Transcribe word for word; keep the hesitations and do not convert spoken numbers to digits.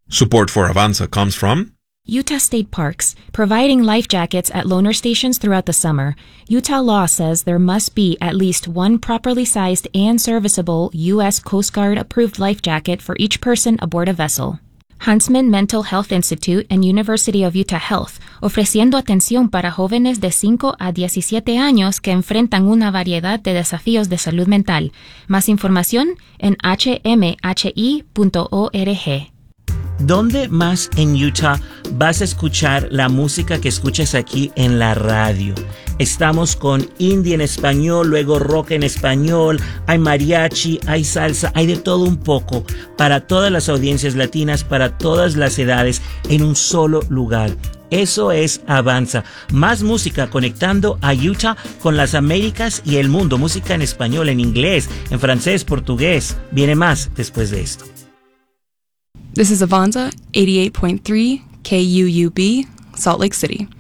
Support for Avanza comes from Utah State Parks, providing life jackets at loaner stations throughout the summer. Utah law says there must be at least one properly sized and serviceable U S Coast Guard-approved life jacket for each person aboard a vessel. Huntsman Mental Health Institute and University of Utah Health, ofreciendo atención para jóvenes de cinco a diecisiete años que enfrentan una variedad de desafíos de salud mental. Más información en h m h i punto org. ¿Dónde más en Utah vas a escuchar la música que escuchas aquí en la radio? Estamos con indie en español, luego rock en español, hay mariachi, hay salsa, hay de todo un poco para todas las audiencias latinas, para todas las edades, en un solo lugar. Eso es Avanza. Más música conectando a Utah con las Américas y el mundo. Música en español, en inglés, en francés, portugués. Viene más después de esto. This is Avanza, eighty-eight point three K U U B, Salt Lake City.